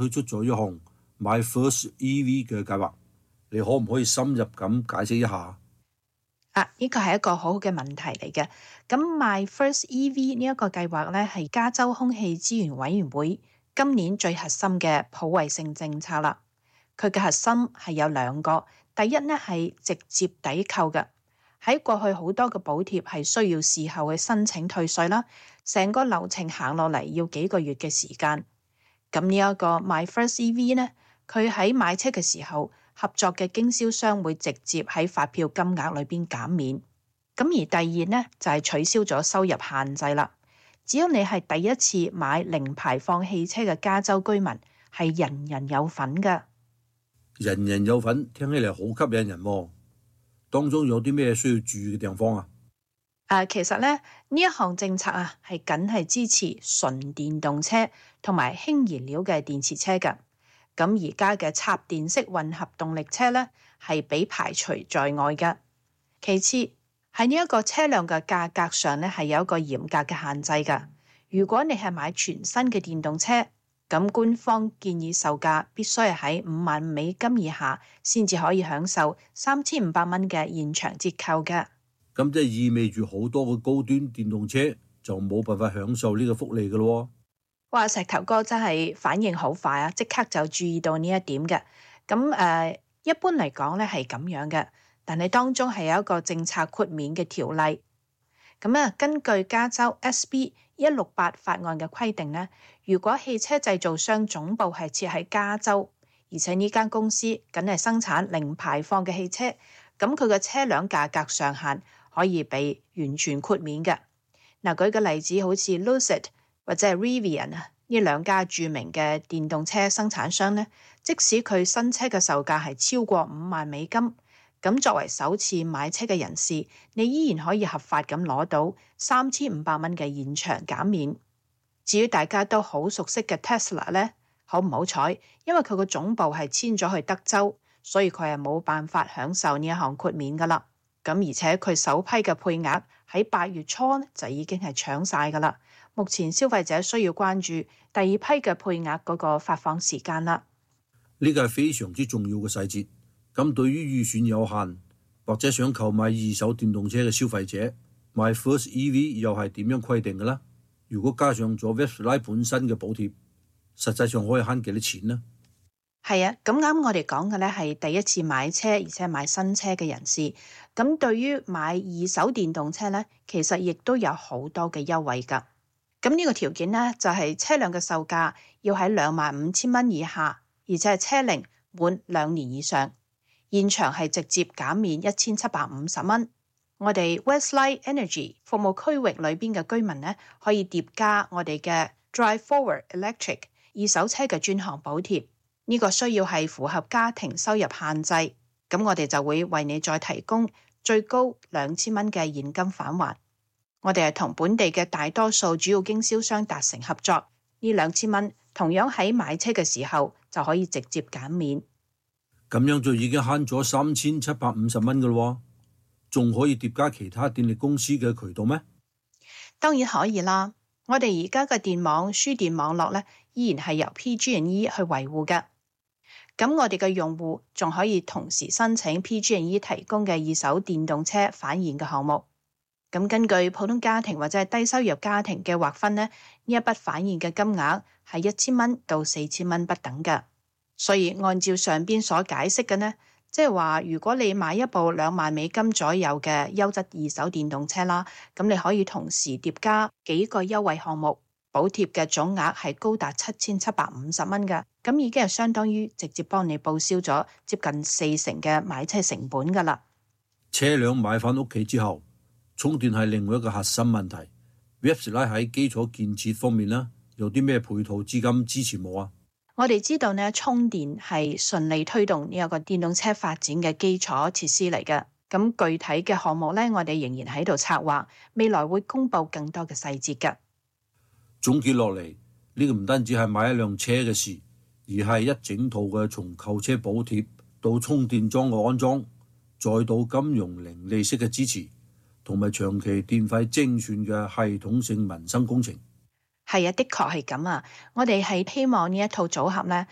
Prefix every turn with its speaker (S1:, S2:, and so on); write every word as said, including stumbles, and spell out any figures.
S1: 推出咗一項 My First E V 嘅計劃，你可唔可以深入咁解釋一下？
S2: 啊，呢個係一個好好嘅問題嚟嘅。咁 My First E V 呢一個計劃咧，係加州空氣資源委員會今年最核心嘅普惠性政策啦。佢嘅核心係有兩個，第一呢係直接抵扣嘅。喺過去好多嘅補貼係需要事後去申請退稅啦，成個流程行落嚟要幾個月嘅時間。咁呢一個 My First E V 呢，佢喺買車嘅時候，合作嘅經銷商會直接喺發票金額裏邊減免。咁而第二呢，就係取消咗收入限制啦。只要你係第一次買零排放汽車嘅加州居民，係人人有份㗎。
S1: 人人有份，聽起嚟好吸引人喎。當中有啲咩需要注意嘅地方啊？
S2: 誒，其實咧呢一項政策啊，係僅係支持純電動車同埋氫燃料嘅電池車㗎。咁而家嘅插電式混合動力車咧，係被排除在外㗎。其次喺呢一個車輛嘅價格上咧，係有一個嚴格嘅限制㗎。如果你係買全新嘅電動車，咁官方建議售價必須係喺五萬美金以下，先至可以享受三千五百蚊嘅現場折扣嘅。
S1: 咁即係意味住好多個高端電動車就冇辦法享受呢個福利㗎咯。
S2: 哇！石頭哥真係反應好快啊，即刻就注意到呢一點嘅。咁誒、呃，一般嚟講咧係咁樣嘅，但係當中係有一個政策豁免嘅條例。咁啊，根據加州 S B 一六八法案嘅規定呢，如果汽車製造商總部係設喺加州，而且呢間公司僅係生產零排放嘅汽車，咁佢嘅車輛價格上限可以被完全豁免嘅。嗱，舉個例子，好似 Lucid 或者係 Rivian 啊，呢兩家著名嘅電動車生產商呢，即使佢新車嘅售價係超過五萬美金，咁作為首次買車嘅人士，你依然可以合法咁攞到三千五百蚊嘅現場減免。至於大家都好熟悉嘅 Tesla 呢，好唔好彩，因為佢個總部係遷咗去德州，所以佢係冇辦法享受呢一項豁免噶啦。咁而且佢首批嘅配額喺八月初呢就已經係搶晒噶啦。目前消費者需要關注第二批嘅配額嗰個發放時間啦。
S1: 呢個係非常之重要嘅細節。咁對於預算有限或者想購買二手電動車嘅消費者， My First E V 又係點樣規定嘅呢？如果加上咗 Webfly 本身嘅補貼，實際上可以慳幾多錢呢？
S2: 係啊，咁啱我哋講嘅咧係第一次買車而且買新車嘅人士。咁對於買二手電動車咧，其實亦都有好多嘅優惠㗎。咁呢個條件呢，就係車輛嘅售價要喺兩萬五千蚊以下，而且係車齡滿兩年以上。現場係直接減免一千七百五十蚊。我哋 Westlight Energy 服務區域裏邊嘅居民呢，可以疊加我哋嘅 Drive Forward Electric 二手車嘅專項補貼。呢個需要係符合家庭收入限制，咁我哋就會為你再提供最高兩千蚊嘅現金返還。我哋係同本地嘅大多數主要經銷商達成合作，呢兩千蚊同樣喺買車嘅時候就可以直接減免。
S1: 咁樣就已經慳咗三千七百五十蚊㗎咯，仲可以疊加其他電力公司嘅渠道咩？
S2: 當然可以啦。我哋而家嘅電網輸電網絡咧，依然係由 P G and E 去維護嘅。咁我哋嘅用戶仲可以同時申請 P G and E 提供嘅二手電動車返現嘅項目。咁根據普通家庭或者係低收入家庭嘅劃分呢，呢一筆返現嘅金額係一千蚊到四千蚊不等嘅。所以按照上邊所解釋嘅呢，即係話如果你買一部兩萬美金左右嘅優質二手電動車啦，咁你可以同時疊加幾個優惠項目，補貼嘅總額係高達七千七百五十蚊嘅，咁已經係相當於直接幫你報銷咗接近四成嘅買車成本噶啦。
S1: 車輛買返屋企之後，充電係另外一個核心問題。Webfly 喺基礎建設方面呢，有啲咩配套資金支持冇啊？
S2: 我哋知道呢，充電係順利推動呢一個電動車發展嘅基礎設施嚟嘅。咁具體嘅項目呢，我哋仍然喺度策劃，未來會公布更多嘅細節嘅。
S1: 總結落嚟，呢個唔單止係買一輛車嘅事，而係一整套嘅從購車補貼到充電樁嘅安裝，再到金融零利息嘅支持，同埋長期電費精算嘅系統性民生工程。
S2: 係啊，的確係咁啊！我哋係希望呢一套組合呢，